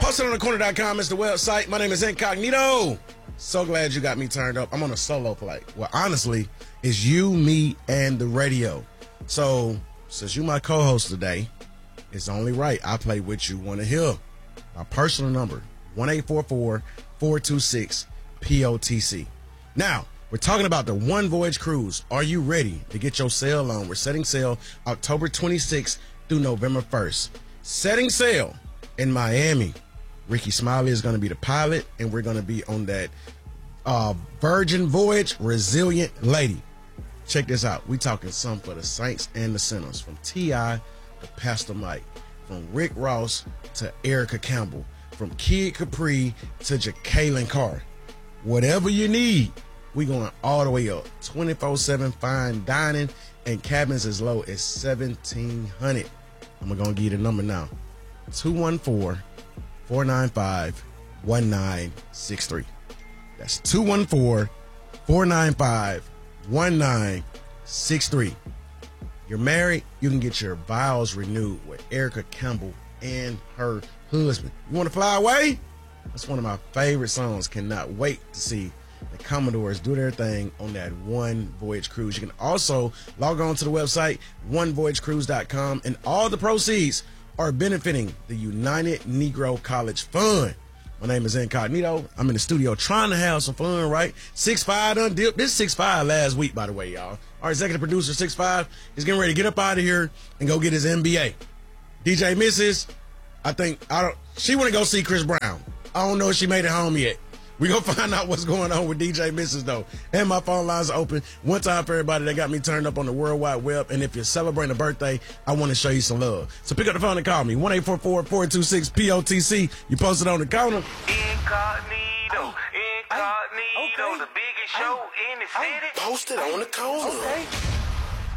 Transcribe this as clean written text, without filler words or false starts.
PostItOnTheCorner.com is the website. My name is Incognito. So glad you got me turned up. I'm on a solo flight. Well, honestly, it's you, me, and the radio. So, since you my co-host today, it's only right I play what you want to hear. My personal number, 1-844-426-POTC. Now, we're talking about the One Voyage Cruise. Are you ready to get your sail on? We're setting sail October 26th through November 1st. Setting sail in Miami. Ricky Smiley is going to be the pilot, and we're going to be on that Virgin Voyage Resilient Lady. Check this out. We talking something for the saints and the sinners, from T.I. to Pastor Mike, from Rick Ross to Erica Campbell, from Kid Capri to Jacqueline Carr. Whatever you need, we going all the way up. 24/7 fine dining and cabins as low as $1,700. I'm going to give you the number now. 214-495-1963. That's 214-495-1963. You're married, you can get your vows renewed with Erica Campbell and her husband. You want to fly away? That's one of my favorite songs. Cannot wait to see the Commodores do their thing on that One Voyage Cruise. You can also log on to the website, onevoyagecruise.com, and all the proceeds are benefiting the United Negro College Fund. My name is Incognito. I'm in the studio trying to have some fun, right? 6'5" done dipped. This 6'5" last week, by the way, y'all. Our executive producer, 6'5", is getting ready to get up out of here and go get his MBA. DJ Mrs., she want to go see Chris Brown. I don't know if she made it home yet. We gonna find out what's going on with DJ Mrs. though. And my phone lines are open. One time for everybody that got me turned up on the World Wide Web. And if you're celebrating a birthday, I want to show you some love. So pick up the phone and call me. 1-844-426-POTC. You posted on the corner. Incognito, the biggest show in the city. Posted on the corner. Okay.